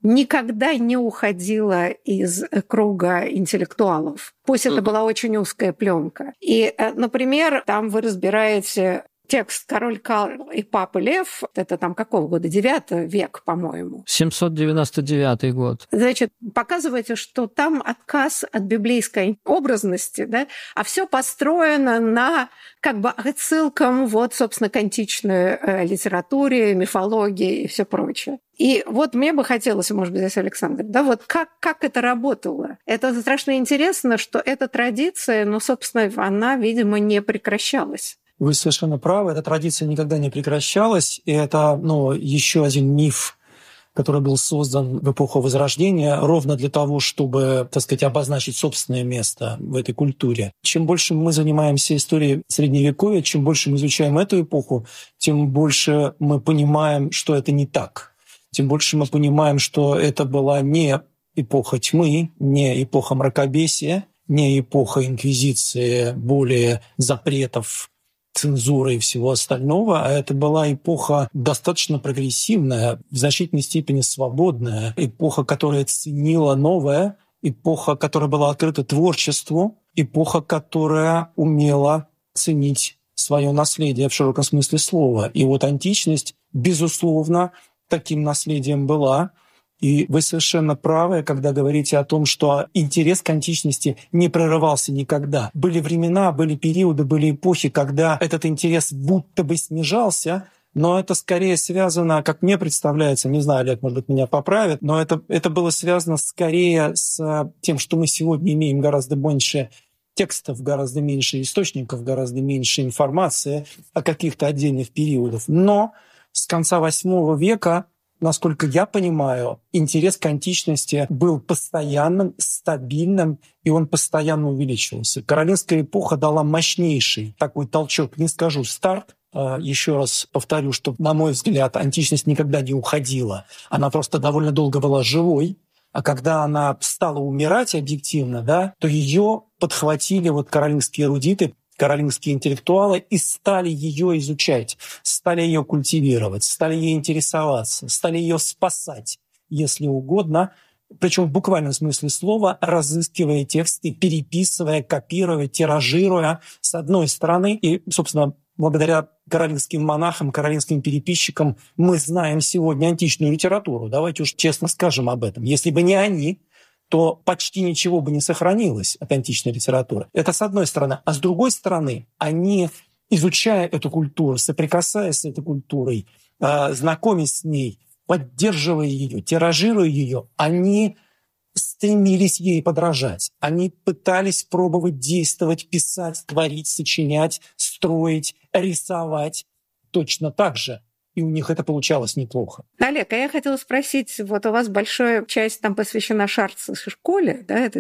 никогда не уходила из круга интеллектуалов. Пусть это была очень узкая пленка. И, например, там вы разбираете текст «Король Карл и папа Лев», это там какого года? девятый век, по-моему. семьсот девяносто девятый год. Значит, показываете, что там отказ от библейской образности, да, а все построено на как бы отсылкам вот, собственно, к античной э, литературе, мифологии и все прочее. И вот мне бы хотелось, может быть, здесь Александр, да, вот как, как это работало? Это страшно интересно, что эта традиция, ну, собственно, она, видимо, не прекращалась. Вы совершенно правы, эта традиция никогда не прекращалась, и это, ну, еще один миф, который был создан в эпоху Возрождения ровно для того, чтобы, так сказать, обозначить собственное место в этой культуре. Чем больше мы занимаемся историей Средневековья, чем больше мы изучаем эту эпоху, тем больше мы понимаем, что это не так. Тем больше мы понимаем, что это была не эпоха тьмы, не эпоха мракобесия, не эпоха инквизиции, более запретов, цензуры и всего остального, а это была эпоха достаточно прогрессивная, в значительной степени свободная, эпоха, которая ценила новое, эпоха, которая была открыта творчеству, эпоха, которая умела ценить свое наследие в широком смысле слова. И вот античность, безусловно, таким наследием была. И вы совершенно правы, когда говорите о том, что интерес к античности не прерывался никогда. Были времена, были периоды, были эпохи, когда этот интерес будто бы снижался, но это скорее связано, как мне представляется, не знаю, Олег, может быть, меня поправит, но это, это было связано скорее с тем, что мы сегодня имеем гораздо больше текстов, гораздо меньше источников, гораздо меньше информации о каких-то отдельных периодах. Но с конца восьмого века, насколько я понимаю, интерес к античности был постоянным, стабильным, и он постоянно увеличивался. Каролингская эпоха дала мощнейший такой толчок, не скажу старт. Еще раз повторю, что, на мой взгляд, античность никогда не уходила. Она просто довольно долго была живой. А когда она стала умирать объективно, да, то ее подхватили вот каролингские эрудиты, каролингские интеллектуалы и стали ее изучать, стали ее культивировать, стали ей интересоваться, стали ее спасать, если угодно, причем в буквальном смысле слова, разыскивая тексты, переписывая, копируя, тиражируя с одной стороны. И, собственно, благодаря каролингским монахам, каролингским переписчикам мы знаем сегодня античную литературу. Давайте уж честно скажем об этом. Если бы не они, то почти ничего бы не сохранилось от античной литературы. Это с одной стороны. А с другой стороны, они, изучая эту культуру, соприкасаясь с этой культурой, знакомясь с ней, поддерживая ее, тиражируя ее, они стремились ей подражать. Они пытались пробовать действовать, писать, творить, сочинять, строить, рисовать точно так же. И у них это получалось неплохо. Олег, а я хотела спросить, вот у вас большая часть там посвящена Шарцевской школе, да, это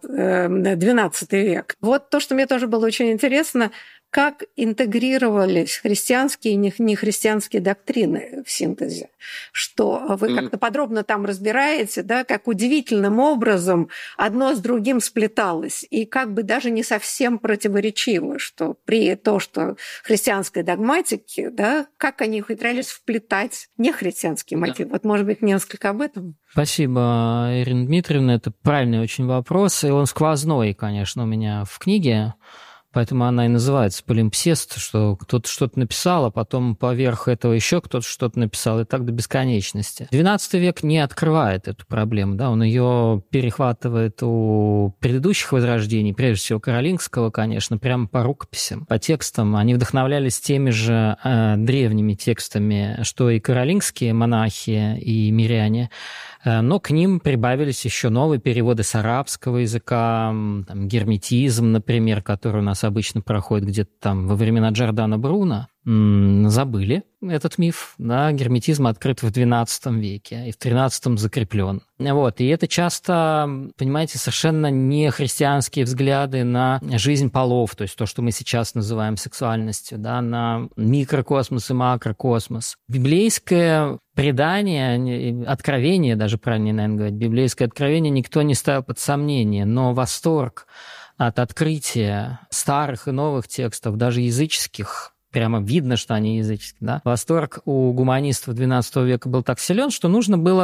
двенадцатый век. Вот то, что мне тоже было очень интересно, как интегрировались христианские и нехристианские доктрины в синтезе, что вы как-то подробно там разбираете, да, как удивительным образом одно с другим сплеталось, и как бы даже не совсем противоречиво, что при том, что христианской догматики, да, как они ухитрялись вплетать нехристианские мотивы. Да. Вот, может быть, несколько об этом? Спасибо, Ирина Дмитриевна, это правильный очень вопрос, и он сквозной, конечно, у меня в книге. Поэтому она и называется полимпсест, что кто-то что-то написал, а потом поверх этого еще кто-то что-то написал, и так до бесконечности. двенадцатый век не открывает эту проблему, да, он ее перехватывает у предыдущих возрождений, прежде всего каролингского, конечно, прямо по рукописям, по текстам. Они вдохновлялись теми же э, древними текстами, что и каролингские монахи и миряне, но к ним прибавились еще новые переводы с арабского языка, там, герметизм, например, который у нас обычно проходит где-то там во времена Джордано Бруно. Забыли этот миф. Да, герметизм открыт в двенадцатом веке и в тринадцатом закреплен. Вот. И это часто, понимаете, совершенно не христианские взгляды на жизнь полов, то есть то, что мы сейчас называем сексуальностью, да, на микрокосмос и макрокосмос. Библейское предание, откровение, даже правильнее, наверное, говорить, библейское откровение никто не ставил под сомнение, но восторг от открытия старых и новых текстов, даже языческих, прямо видно, что они языческие, да? Восторг у гуманистов двенадцатого века был так силен, что нужно было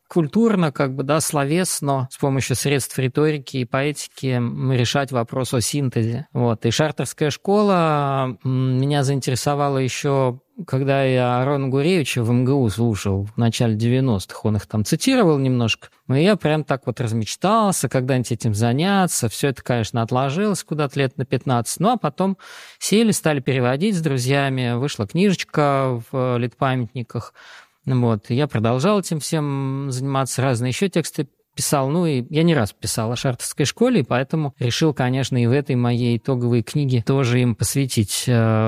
культурно, как бы, да, словесно, с помощью средств риторики и поэтики решать вопрос о синтезе. Вот. И Шартерская школа меня заинтересовала еще, когда я Арона Гуревича в эм гэ у слушал в начале девяностых, он их там цитировал немножко, и я прям так вот размечтался, когда-нибудь этим заняться. Все это, конечно, отложилось куда-то лет на пятнадцать, ну а потом сели, стали переводить с друзьями, вышла книжечка в литпамятниках. Вот. И я продолжал этим всем заниматься, разные еще тексты писал. Ну и я не раз писал о Шартерской школе, и поэтому решил, конечно, и в этой моей итоговой книге тоже им посвятить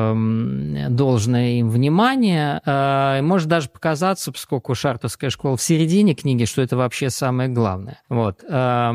э, должное им внимание. Э, может даже показаться, поскольку Шартерская школа в середине книги, что это вообще самое главное. Вот. Э,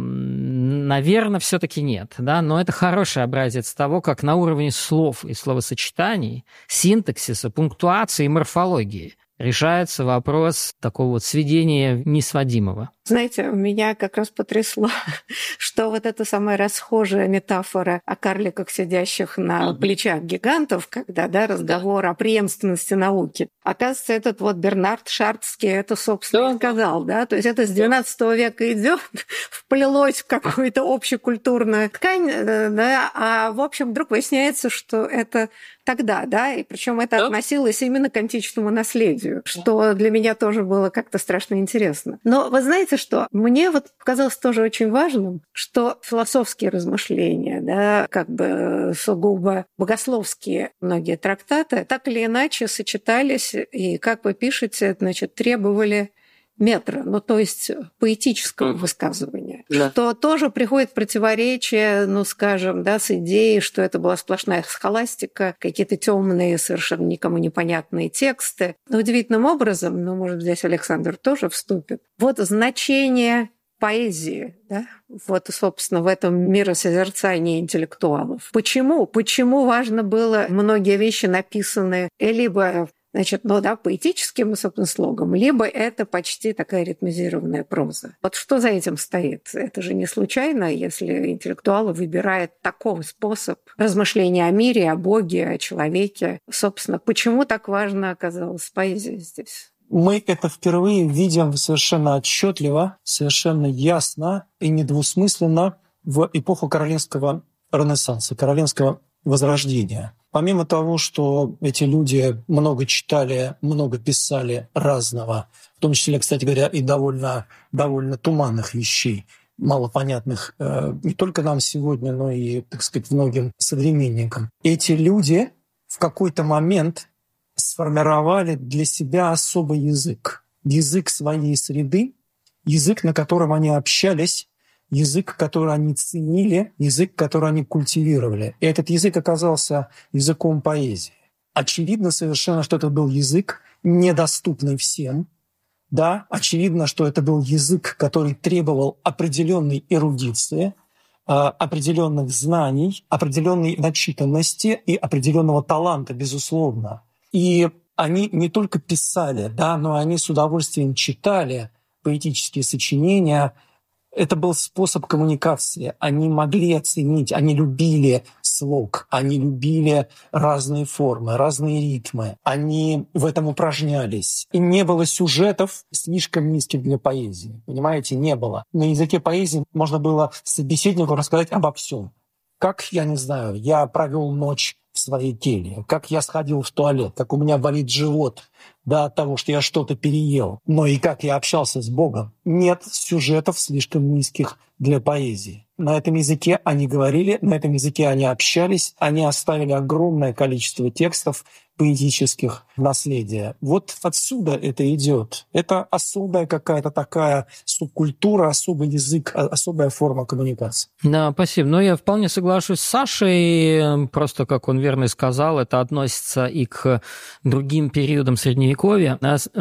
наверное, все-таки нет, да? Но это хороший образец того, как на уровне слов и словосочетаний, синтаксиса, пунктуации и морфологии решается вопрос такого вот сведения несводимого. Знаете, меня как раз потрясло, что вот эта самая расхожая метафора о карликах, сидящих на плечах гигантов, когда, да, разговор о преемственности науки. Оказывается, этот вот Бернард Шартерский это, собственно, сказал, да, то есть это с двенадцатого века идет, вплелось в какую-то общекультурную ткань, да, а в общем вдруг выясняется, что это тогда, да, и причем это относилось именно к античному наследию, что для меня тоже было как-то страшно интересно. Но вы знаете, что мне вот показалось тоже очень важным, что философские размышления, да, как бы сугубо богословские многие трактаты, так или иначе сочетались и, как вы пишете, значит, требовали метра, ну то есть поэтического высказывания, да. Что тоже приходит в противоречие, ну скажем, да, с идеей, что это была сплошная схоластика, какие-то темные, совершенно никому непонятные тексты. Но удивительным образом, ну может здесь Александр тоже вступит, вот значение поэзии, да, вот, собственно, в этом миросозерцании интеллектуалов. Почему? Почему важно было многие вещи написанные либо Значит, ну да, поэтическим, собственно, слогом, либо это почти такая ритмизированная проза. Вот что за этим стоит? Это же не случайно, если интеллектуалы выбирают такой способ размышления о мире, о Боге, о человеке. Собственно, почему так важно оказалась поэзия здесь? Мы это впервые видим совершенно отчетливо, совершенно ясно и недвусмысленно в эпоху Каролинского Ренессанса, Каролинского Возрождения. Помимо того, что эти люди много читали, много писали разного, в том числе, кстати говоря, и довольно, довольно туманных вещей, малопонятных э, не только нам сегодня, но и, так сказать, многим современникам. Эти люди в какой-то момент сформировали для себя особый язык. Язык своей среды, язык, на котором они общались, язык, который они ценили, язык, который они культивировали. И этот язык оказался языком поэзии. Очевидно совершенно, что это был язык, недоступный всем. Да? Очевидно, что это был язык, который требовал определенной эрудиции, определенных знаний, определенной начитанности и определенного таланта, безусловно. И они не только писали, да, но они с удовольствием читали поэтические сочинения. Это был способ коммуникации. Они могли оценить, они любили слог, они любили разные формы, разные ритмы. Они в этом упражнялись. И не было сюжетов слишком низких для поэзии. Понимаете, не было. На языке поэзии можно было собеседнику рассказать обо всем. Как, я не знаю, я провел ночь в своей келье, как я сходил в туалет, как у меня болит живот, да, от того, что я что-то переел, но и как я общался с Богом. Нет сюжетов слишком низких для поэзии. На этом языке они говорили, на этом языке они общались, они оставили огромное количество текстов поэтических наследия. Вот отсюда это идет. Это особая какая-то такая субкультура, особый язык, особая форма коммуникации. Да, спасибо. Но я вполне соглашусь с Сашей. Просто, как он верно сказал, это относится и к другим периодам Средневековья.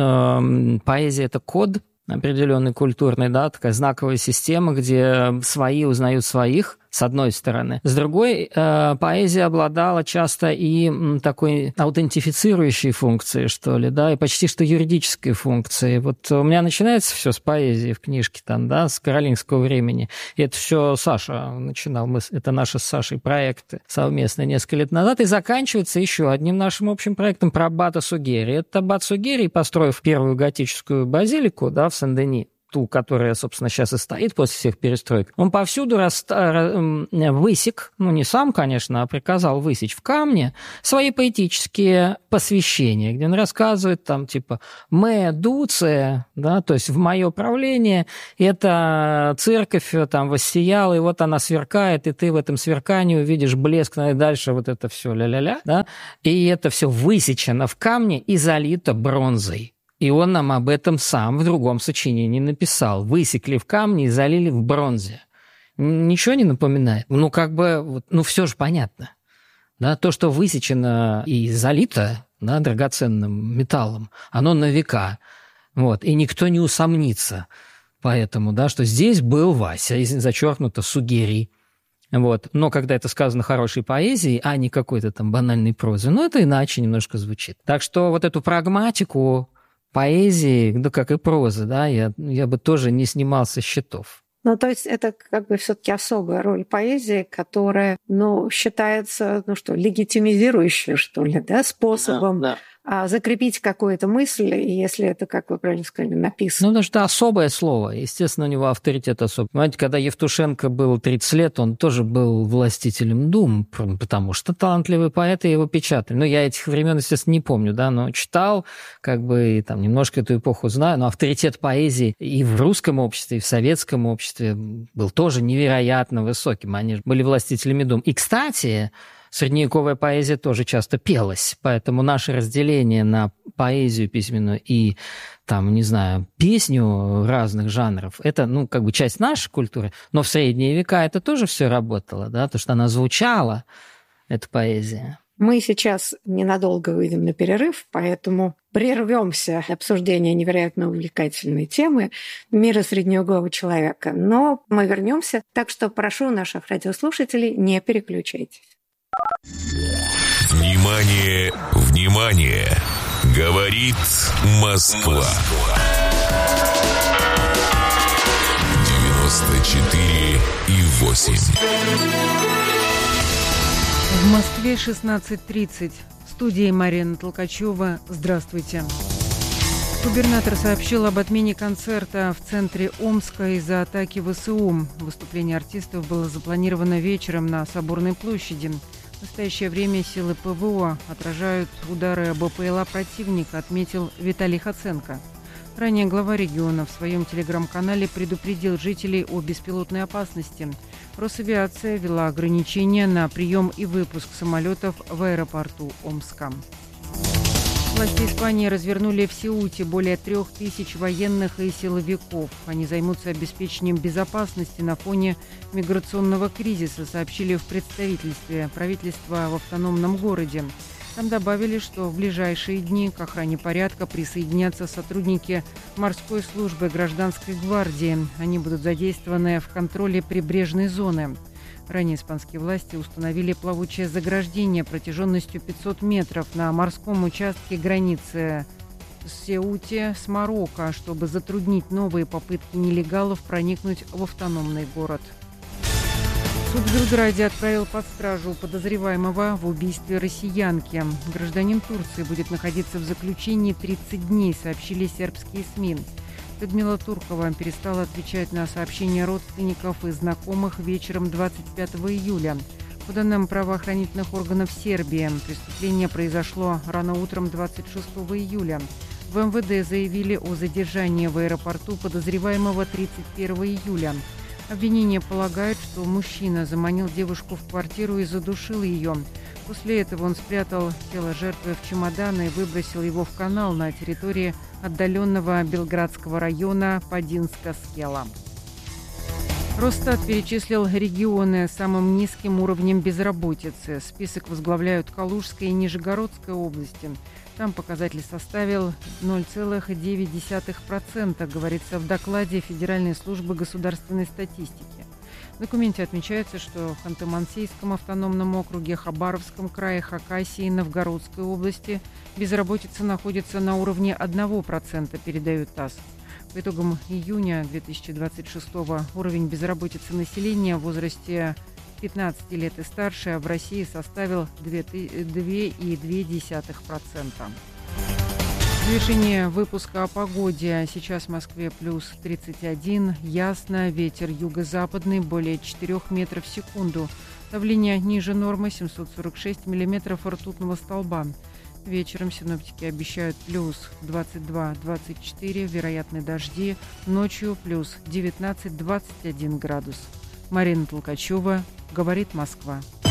Поэзия – это код определенный культурный, да, такая знаковая система, где свои узнают своих, с одной стороны. С другой, э, поэзия обладала часто и м, такой аутентифицирующей функцией, что ли, да, и почти что юридической функцией. Вот у меня начинается все с поэзии в книжке, там, да, с каролингского времени. И это все Саша начинал, мы, это наши с Сашей проекты совместные несколько лет назад, и заканчивается еще одним нашим общим проектом про аббата Сугери. Это аббат Сугери, построив первую готическую базилику, да, в Сен-Дени, ту, которая, собственно, сейчас и стоит после всех перестроек, он повсюду рас... высек, ну, не сам, конечно, а приказал высечь в камне свои поэтические посвящения, где он рассказывает там, типа, «Ме дуция», да, то есть в мое правление эта церковь там воссияла, и вот она сверкает, и ты в этом сверкании увидишь блеск, и дальше вот это все ля-ля-ля, да, и это все высечено в камне и залито бронзой. И он нам об этом сам в другом сочинении написал. Высекли в камне и залили в бронзе. Ничего не напоминает? Ну, как бы, ну, все же понятно. Да? То, что высечено и залито, да, драгоценным металлом, оно на века. Вот. И никто не усомнится поэтому, да, что здесь был Вася, и зачеркнуто Сугери. Вот. Но когда это сказано хорошей поэзией, а не какой-то там банальной прозой, ну, это иначе немножко звучит. Так что вот эту прагматику поэзии, да, как и прозы, да, я, я бы тоже не снимал со счетов. Ну, то есть это как бы все-таки особая роль поэзии, которая, ну, считается, ну что, легитимизирующей, что ли, да, способом да, да. закрепить какую-то мысль, и если это, как вы правильно сказали, написано. Ну, потому что особое слово, естественно, у него авторитет особый. Понимаете, когда Евтушенко был тридцать лет, он тоже был властителем дум, потому что талантливый поэт, и его печатали. Ну, я этих времен, естественно, не помню, да, но читал, как бы, и там немножко эту эпоху знаю, но авторитет поэзии и в русском обществе, и в советском обществе был тоже невероятно высоким. Они были властителями дум. И, кстати, средневековая поэзия тоже часто пелась, поэтому наше разделение на поэзию письменную и, там, не знаю, песню разных жанров, это, ну, как бы часть нашей культуры, но в средние века это тоже все работало, да, то, что она звучала, эта поэзия. Мы сейчас ненадолго выйдем на перерыв, поэтому прервемся обсуждение невероятно увлекательной темы мира средневекового человека. Но мы вернемся, так что прошу наших радиослушателей, не переключайтесь. Внимание, внимание! Говорит Москва. девяносто четыре и восемь. В Москве шестнадцать тридцать. В студии Марина Толкачева. Здравствуйте. Губернатор сообщил об отмене концерта в центре Омска из-за атаки ВСУ. Выступление артистов было запланировано вечером на Соборной площади. В настоящее время силы ПВО отражают удары БПЛА противника, отметил Виталий Хоценко. Ранее глава региона в своем телеграм-канале предупредил жителей о беспилотной опасности. Росавиация ввела ограничения на прием и выпуск самолетов в аэропорту Омска. Власти Испании развернули в Сеуте более трех тысяч военных и силовиков. Они займутся обеспечением безопасности на фоне миграционного кризиса, сообщили в представительстве правительства в автономном городе. Там добавили, что в ближайшие дни к охране порядка присоединятся сотрудники морской службы гражданской гвардии. Они будут задействованы в контроле прибрежной зоны. Ранее испанские власти установили плавучее заграждение протяженностью пятьсот метров на морском участке границы с Сеуте с Марокко, чтобы затруднить новые попытки нелегалов проникнуть в автономный город. Суд в Белграде отправил под стражу подозреваемого в убийстве россиянки. Гражданин Турции будет находиться в заключении тридцать дней, сообщили сербские СМИ. Людмила Туркова перестала отвечать на сообщения родственников и знакомых вечером двадцать пятого июля. По данным правоохранительных органов Сербии, преступление произошло рано утром двадцать шестого июля. В эм вэ дэ заявили о задержании в аэропорту подозреваемого тридцать первого июля. Обвинение полагает, что мужчина заманил девушку в квартиру и задушил ее. После этого он спрятал тело жертвы в чемодан и выбросил его в канал на территории отдаленного Белградского района Падинска-Скела. Росстат перечислил регионы с самым низким уровнем безработицы. Список возглавляют Калужская и Нижегородская области. Там показатель составил ноль целых девять десятых процента, говорится в докладе Федеральной службы государственной статистики. В документе отмечается, что в Ханты-Мансийском автономном округе, Хабаровском крае, Хакасии и Новгородской области безработица находится на уровне одного процента, передает ТАСС. По итогам июня две тысячи двадцать шестого уровень безработицы населения в возрасте пятнадцати лет и старше в России составил две целых две десятых процента. В завершение выпуска о погоде. Сейчас в Москве плюс тридцать один, ясно, ветер юго-западный более четырёх метров в секунду. Давление ниже нормы семьсот сорок шесть миллиметров ртутного столба. Вечером синоптики обещают плюс двадцать два - двадцать четыре, вероятны дожди. Ночью плюс девятнадцать - двадцать один градус. Марина Толкачева, «Говорит Москва».